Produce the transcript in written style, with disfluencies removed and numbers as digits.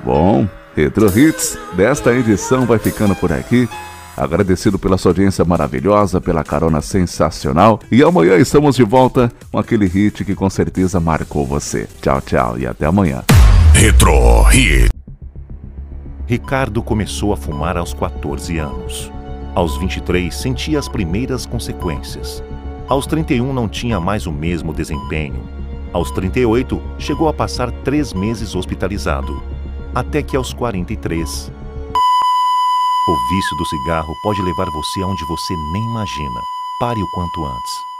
Bom, Retro Hits desta edição vai ficando por aqui. Agradecido pela sua audiência maravilhosa, pela carona sensacional. E amanhã estamos de volta com aquele hit que com certeza marcou você. Tchau, tchau e até amanhã. Retro Hits. Ricardo começou a fumar aos 14 anos. Aos 23, sentia as primeiras consequências. Aos 31, não tinha mais o mesmo desempenho. Aos 38, chegou a passar 3 meses hospitalizado. Até que aos 43... O vício do cigarro pode levar você aonde você nem imagina. Pare o quanto antes.